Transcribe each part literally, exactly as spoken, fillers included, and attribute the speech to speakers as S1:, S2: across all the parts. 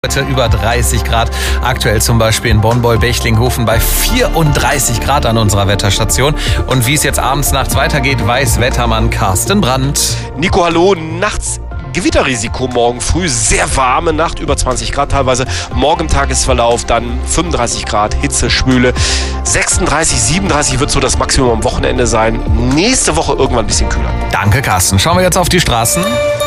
S1: Heute über dreißig Grad, aktuell zum Beispiel in Bonn-Beul-Bechlinghofen bei vierunddreißig Grad an unserer Wetterstation. Und wie es jetzt abends nachts weitergeht, weiß Wettermann Carsten Brandt.
S2: Nico, hallo. Nachts Gewitterrisiko morgen früh, sehr warme Nacht, über zwanzig Grad teilweise. Morgen im Tagesverlauf dann fünfunddreißig Grad, Hitze, Schwüle. sechsunddreißig, siebenunddreißig wird so das Maximum am Wochenende sein. Nächste Woche irgendwann ein bisschen kühler.
S1: Danke, Carsten. Schauen wir jetzt auf die Straßen.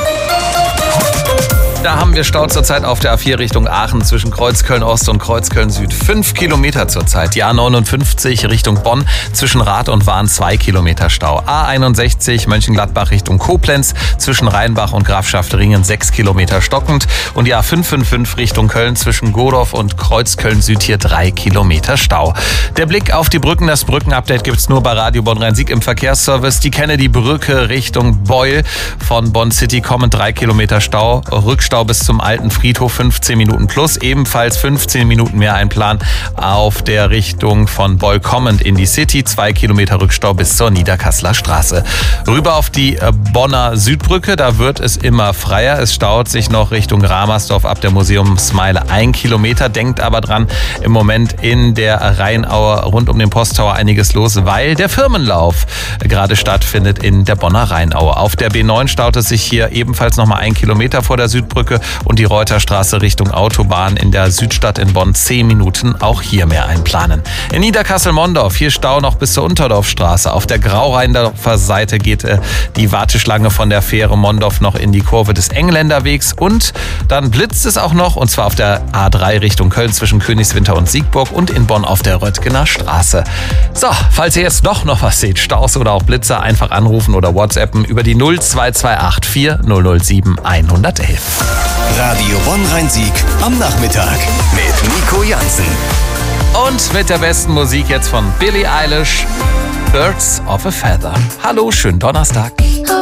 S1: Da haben wir Stau zurzeit auf der A vier Richtung Aachen zwischen Kreuzköln-Ost und Kreuzköln-Süd. Fünf Kilometer zurzeit. Die A neunundfünfzig Richtung Bonn zwischen Rath und Wahn zwei Kilometer Stau. A einundsechzig Mönchengladbach Richtung Koblenz zwischen Rheinbach und Grafschaft-Ringen sechs Kilometer stockend. Und die A fünf fünf fünf Richtung Köln zwischen Godorf und Kreuzköln-Süd hier drei Kilometer Stau. Der Blick auf die Brücken, das Brückenupdate gibt's nur bei Radio Bonn-Rhein-Sieg im Verkehrsservice. Die Kennedy-Brücke Richtung Beul von Bonn City kommen drei Kilometer Stau. Rückstau bis zum alten Friedhof fünfzehn Minuten plus, ebenfalls fünfzehn Minuten mehr Einplan auf der Richtung von Beul kommend in die City, zwei Kilometer Rückstau bis zur Niederkasseler Straße. Rüber auf die Bonner Südbrücke, da wird es immer freier, es staut sich noch Richtung Ramersdorf ab der Museumsmeile ein Kilometer, denkt aber dran, im Moment in der Rheinaue rund um den Posttower einiges los, weil der Firmenlauf gerade stattfindet in der Bonner Rheinaue. Auf der B neun staut es sich hier ebenfalls noch mal ein Kilometer vor der Südbrücke und die Reuterstraße Richtung Autobahn in der Südstadt in Bonn zehn Minuten, auch hier mehr einplanen. In Niederkassel-Mondorf, hier Stau noch bis zur Unterdorfstraße. Auf der Grau-Rheindorfer Seite geht äh, die Warteschlange von der Fähre Mondorf noch in die Kurve des Engländerwegs und dann blitzt es auch noch, und zwar auf der A drei Richtung Köln zwischen Königswinter und Siegburg und in Bonn auf der Röttgener Straße. So, falls ihr jetzt doch noch was seht, Staus oder auch Blitzer, einfach anrufen oder WhatsAppen über die null zwei zwei acht vier null null sieben eins eins eins.
S3: Radio Bonn-Rhein-Sieg am Nachmittag mit Nico Jansen.
S1: Und mit der besten Musik jetzt von Billie Eilish, Birds of a Feather. Hallo, schönen Donnerstag.